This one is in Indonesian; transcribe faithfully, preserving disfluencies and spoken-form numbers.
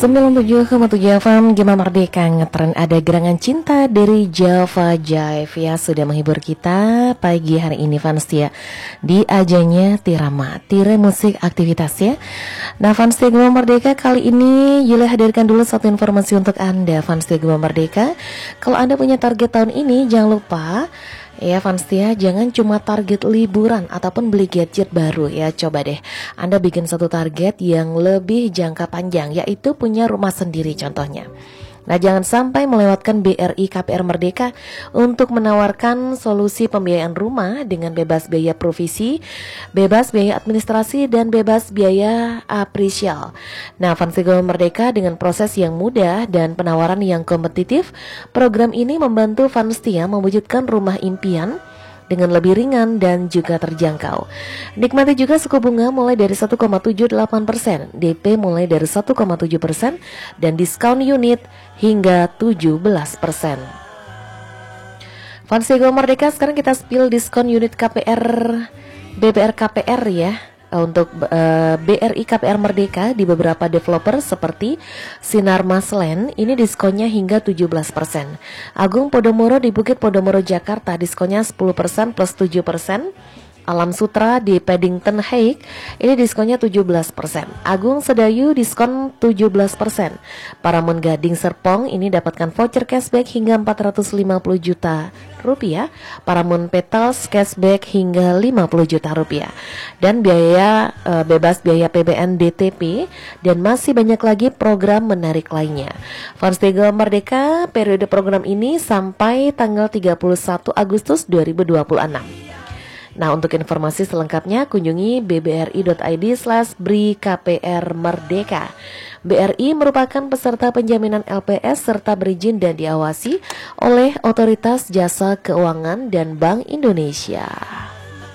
sembilan puluh tujuh koma tujuh F M Gema Merdeka ngetren ada gerangan cinta dari Java Jive ya, sudah menghibur kita pagi hari ini Fanstia di ajanya Tirama Tire Musik Aktivitas ya. Nah Fanstia Gema Merdeka kali ini Yula hadirkan dulu satu informasi untuk Anda Fanstia Gema Merdeka. Kalau Anda punya target tahun ini jangan lupa ya Fanstia, jangan cuma target liburan ataupun beli gadget baru ya. Coba deh Anda bikin satu target yang lebih jangka panjang, yaitu punya rumah sendiri contohnya. Nah jangan sampai melewatkan B R I K P R Merdeka untuk menawarkan solusi pembiayaan rumah dengan bebas biaya provisi, bebas biaya administrasi, dan bebas biaya apresial. Nah Fanstia Merdeka dengan proses yang mudah dan penawaran yang kompetitif, program ini membantu Fanstia mewujudkan rumah impian dengan lebih ringan dan juga terjangkau. Nikmati juga suku bunga mulai dari satu koma tujuh delapan persen, D P mulai dari satu koma tujuh persen, dan diskon unit hingga tujuh belas persen. Fanstia Merdeka, sekarang kita spill diskon unit K P R B P R K P R ya. Untuk uh, B R I K P R Merdeka di beberapa developer seperti Sinar Masland, ini diskonnya hingga tujuh belas persen. Agung Podomoro di Bukit Podomoro Jakarta diskonnya sepuluh persen plus tujuh persen. Alam Sutra di Paddington Hague ini diskonnya tujuh belas persen. Agung Sedayu diskon tujuh belas persen. Paramount Gading Serpong ini dapatkan voucher cashback hingga empat ratus lima puluh juta rupiah. Paramount Petals cashback hingga lima puluh juta rupiah. Dan biaya e, bebas biaya P B N D T P, dan masih banyak lagi program menarik lainnya. Fanstia Merdeka periode program ini sampai tanggal tiga puluh satu Agustus dua ribu dua puluh enam. Nah untuk informasi selengkapnya kunjungi b b r i dot i d slash b r i k p r merdeka. B R I merupakan peserta penjaminan L P S serta berizin dan diawasi oleh Otoritas Jasa Keuangan dan Bank Indonesia.